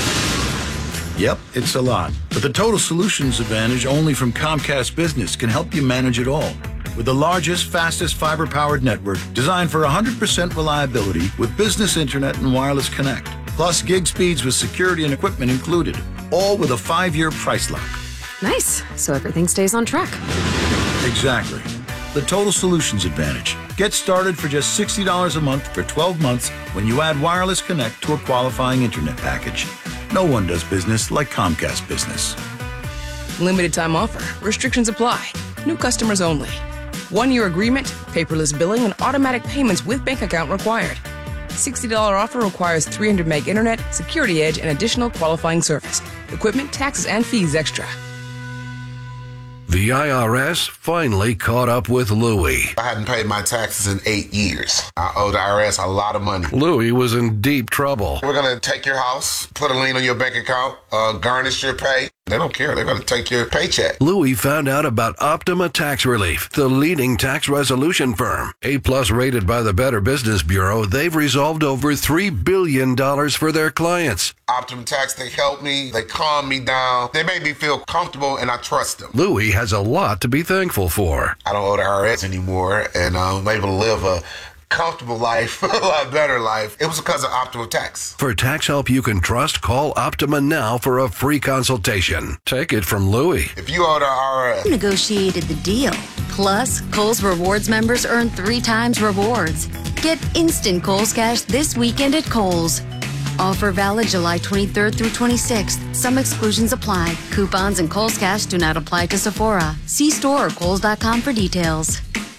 Yep, it's a lot. But the Total Solutions Advantage only from Comcast Business can help you manage it all. With the largest, fastest fiber-powered network designed for 100% reliability with business internet and wireless connect. Plus gig speeds with security and equipment included. All with a 5-year price lock. Nice. So everything stays on track. Exactly. The Total Solutions Advantage. Get started for just $60 a month for 12 months when you add Wireless Connect to a qualifying internet package. No one does business like Comcast Business. Limited time offer. Restrictions apply. New customers only. 1-year agreement, paperless billing, and automatic payments with bank account required. $60 offer requires 300 meg internet, security edge, and additional qualifying service. Equipment, taxes, and fees extra. The IRS finally caught up with Louie. I hadn't paid my taxes in 8 years. I owe the IRS a lot of money. Louie was in deep trouble. We're going to take your house, put a lien on your bank account, garnish your pay. They don't care. They're going to take your paycheck. Louie found out about Optima Tax Relief, the leading tax resolution firm. A-plus rated by the Better Business Bureau, they've resolved over $3 billion for their clients. Optima Tax, they help me. They calm me down. They make me feel comfortable, and I trust them. Louie has a lot to be thankful for. I don't owe the IRS anymore, and I'm able to live a comfortable life, a lot better life. It was because of Optima Tax. For tax help you can trust, call Optima now for a free consultation. Take it from Louie. If you owe the IRS... Negotiated the deal. Plus, Kohl's Rewards members earn 3 times rewards. Get instant Kohl's Cash this weekend at Kohl's. Offer valid July 23rd through 26th. Some exclusions apply. Coupons and Kohl's Cash do not apply to Sephora. See store or Kohls.com for details.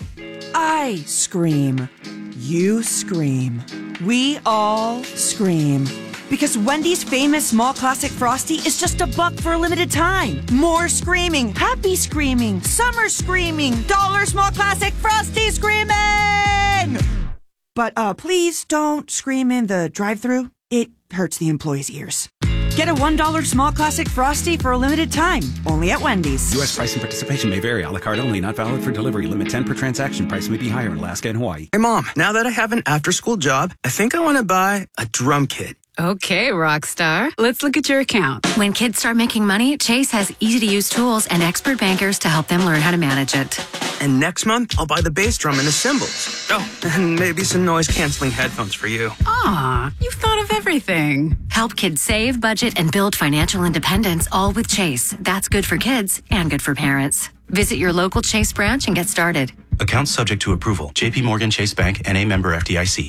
I scream. You scream. We all scream. Because Wendy's famous small classic Frosty is just $1 for a limited time. More screaming, happy screaming, summer screaming, dollar small classic Frosty screaming! But please don't scream in the drive-thru. It hurts the employees' ears. Get a $1 small classic Frosty for a limited time, only at Wendy's. U.S. price and participation may vary. A la carte only, not valid for delivery. Limit 10 per transaction. Price may be higher in Alaska and Hawaii. Hey, Mom, now that I have an after-school job, I think I want to buy a drum kit. Okay, Rockstar. Let's look at your account. When kids start making money, Chase has easy-to-use tools and expert bankers to help them learn how to manage it. And next month, I'll buy the bass drum and the cymbals. Oh, and maybe some noise-canceling headphones for you. Aw, you've thought of everything. Help kids save, budget, and build financial independence, all with Chase. That's good for kids and good for parents. Visit your local Chase branch and get started. Accounts subject to approval. J.P. Morgan Chase Bank, N.A. member FDIC.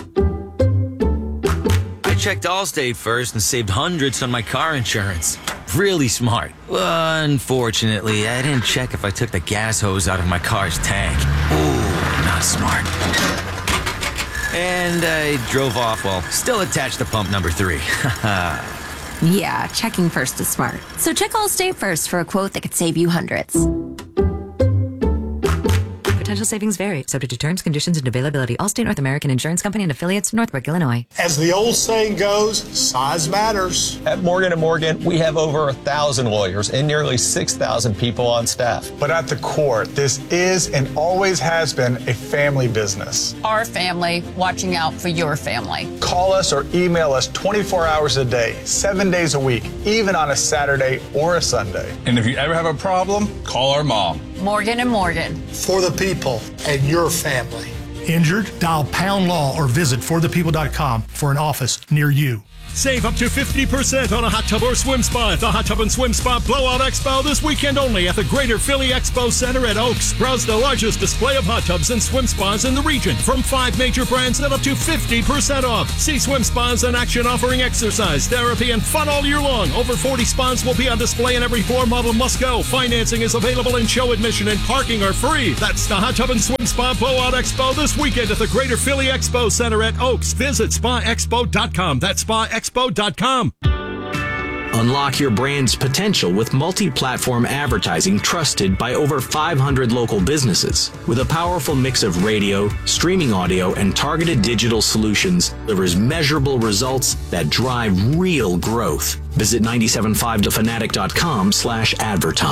I checked Allstate first and saved hundreds on my car insurance. Really smart. Unfortunately, I didn't check if I took the gas hose out of my car's tank. Ooh, not smart. And I drove off while still attached to pump number 3. Yeah, checking first is smart. So check Allstate first for a quote that could save you hundreds. Potential savings vary, subject to terms, conditions, and availability. Allstate North American Insurance Company and affiliates, Northbrook, Illinois. As the old saying goes, size matters. At Morgan & Morgan, we have over 1,000 lawyers and nearly 6,000 people on staff. But at the core, this is and always has been a family business. Our family, watching out for your family. Call us or email us 24 hours a day, 7 days a week, even on a Saturday or a Sunday. And if you ever have a problem, call our mom. Morgan & Morgan. For the people and your family. Injured? Dial #law or visit forthepeople.com for an office near you. Save up to 50% on a hot tub or swim spa at the Hot Tub and Swim Spa Blowout Expo this weekend only at the Greater Philly Expo Center at Oaks. Browse the largest display of hot tubs and swim spas in the region from 5 major brands at up to 50% off. See swim spas in action offering exercise, therapy, and fun all year long. Over 40 spas will be on display and every floor model must go. Financing is available and show admission and parking are free. That's the Hot Tub and Swim Spa Blowout Expo this weekend at the Greater Philly Expo Center at Oaks. Visit spaexpo.com. That's spaexpo.com. Unlock your brand's potential with multi-platform advertising trusted by over 500 local businesses. With a powerful mix of radio, streaming audio, and targeted digital solutions, delivers measurable results that drive real growth. Visit 975thefanatic.com/advertise.